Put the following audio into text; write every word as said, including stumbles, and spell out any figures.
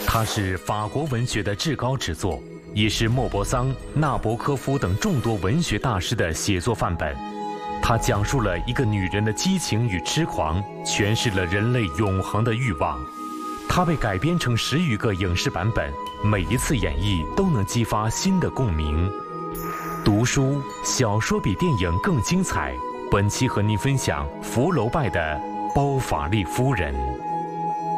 它是法国文学的至高之作，也是莫泊桑、纳博科夫等众多文学大师的写作范本。它讲述了一个女人的激情与痴狂，诠释了人类永恒的欲望。它被改编成十余个影视版本，每一次演绎都能激发新的共鸣。读书小说比电影更精彩。本期和您分享福楼拜的《包法利夫人》。